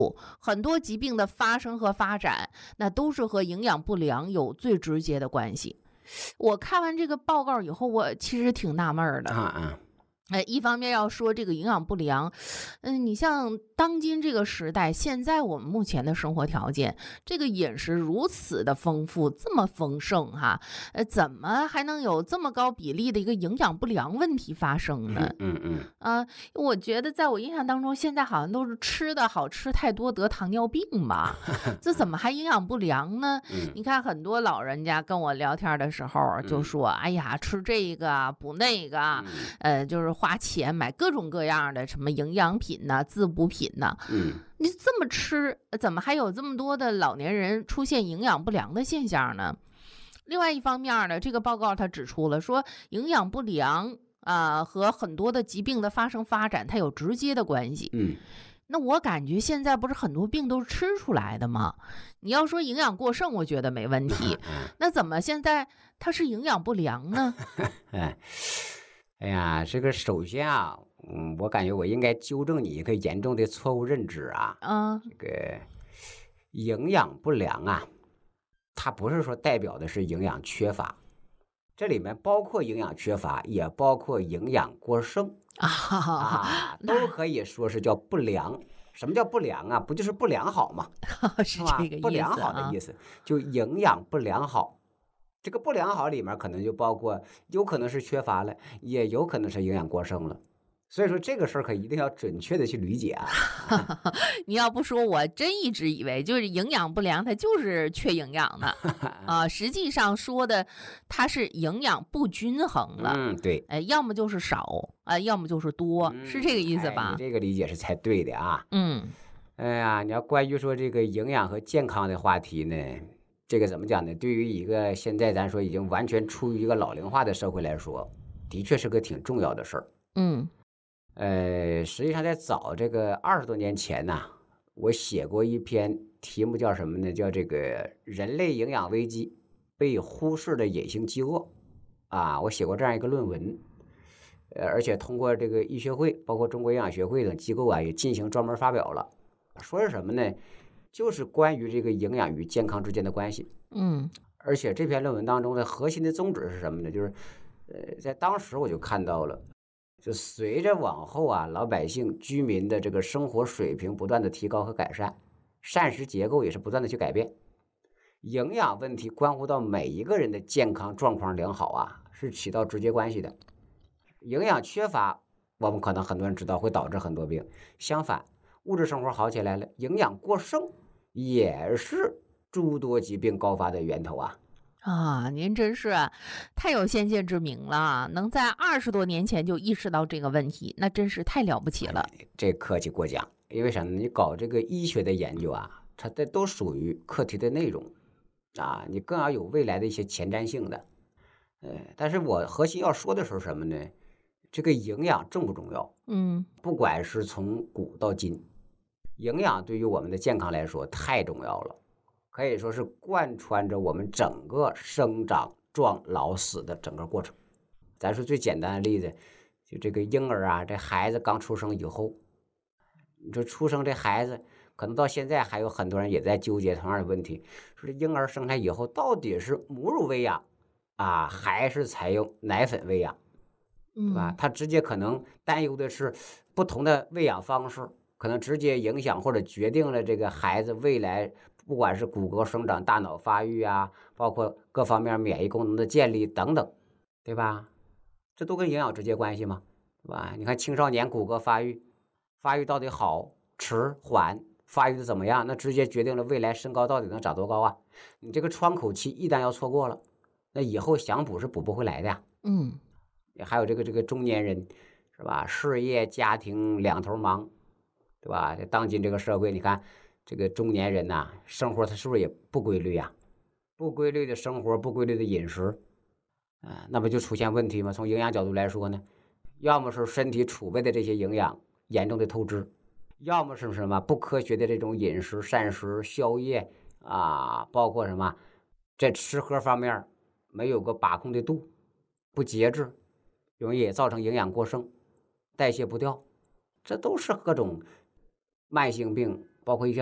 很多疾病的发生和发展，那都是和营养不良有最直接的关系。我看完这个报告以后，我其实挺纳闷的。一方面要说这个营养不良，你像当今这个时代，现在我们目前的生活条件，这个饮食如此的丰富，这么丰盛哈，怎么还能有这么高比例的一个营养不良问题发生呢？我觉得在我印象当中，现在好像都是吃的好吃太多得糖尿病嘛，这怎么还营养不良呢？你看很多老人家跟我聊天的时候就说，哎呀，吃这个补那个，就是花钱买各种各样的什么营养品呐、滋补品呐，你这么吃，怎么还有这么多的老年人出现营养不良的现象呢？另外一方面呢，这个报告它指出了说，营养不良和很多的疾病的发生发展，它有直接的关系。那我感觉现在不是很多病都是吃出来的吗？你要说营养过剩，我觉得没问题。那怎么现在它是营养不良呢？ 哎呀，这个首先啊，我感觉我应该纠正你一个严重的错误认知啊。这个营养不良啊，它不是说代表的是营养缺乏，这里面包括营养缺乏，也包括营养过剩都可以说是叫不良。什么叫不良啊？不就是不良好吗？ 是吧？ 这个意思不良好的意思，就营养不良好。这个不良好里面可能就包括有可能是缺乏了，也有可能是营养过剩了。所以说这个事儿可一定要准确的去理解啊。 你要不说，我真一直以为就是营养不良，它就是缺营养的实际上说的它是营养不均衡了。 对， 要么就是少要么就是多，是这个意思吧？ 你这个理解是才对的啊。哎呀，你要关于说这个营养和健康的话题呢，这个怎么讲呢？对于一个现在咱说已经完全处于一个老龄化的社会来说，的确是个挺重要的事儿。实际上在早这个20多年前呢，我写过一篇题目叫什么呢？叫这个人类营养危机被忽视的隐形饥饿我写过这样一个论文。而且通过这个医学会，包括中国营养学会等机构也进行专门发表了。说是什么呢？就是关于这个营养与健康之间的关系。而且这篇论文当中的核心的宗旨是什么呢？就是在当时我就看到了，就随着往后老百姓居民的这个生活水平不断的提高和改善，膳食结构也是不断的去改变，营养问题关乎到每一个人的健康状况良好是起到直接关系的。营养缺乏，我们可能很多人知道会导致很多病。相反，物质生活好起来了，营养过剩也是诸多疾病高发的源头您真是太有先见之明了，能在20多年前就意识到这个问题，那真是太了不起了。 这客气过奖，因为啥呢？你搞这个医学的研究它都属于课题的内容你更要有未来的一些前瞻性的。但是我核心要说的是什么呢？这个营养重不重要？不管是从古到今，营养对于我们的健康来说太重要了，可以说是贯穿着我们整个生长、壮、老、死的整个过程。咱说最简单的例子，就这个婴儿这孩子刚出生以后，你说出生这孩子，可能到现在还有很多人也在纠结同样的问题，说这婴儿生下以后到底是母乳喂养还是采用奶粉喂养？对吧？他直接可能担忧的是不同的喂养方式，可能直接影响或者决定了这个孩子未来不管是骨骼生长、大脑发育包括各方面免疫功能的建立等等，对吧？这都跟营养直接关系吗？对吧？你看青少年骨骼发育到底好、迟、缓，发育的怎么样，那直接决定了未来身高到底能长多高你这个窗口期一旦要错过了，那以后想补是补不回来的呀。还有这个中年人，是吧？事业家庭两头忙，对吧？当今这个社会，你看这个中年人生活他是不是也不规律不规律的生活，不规律的饮食，那不就出现问题吗？从营养角度来说呢，要么是身体储备的这些营养严重的透支，要么是什么不科学的这种饮食、膳食、宵夜包括什么在吃喝方面没有个把控的度，不节制。容易也造成营养过剩，代谢不掉，这都是各种慢性病包括一些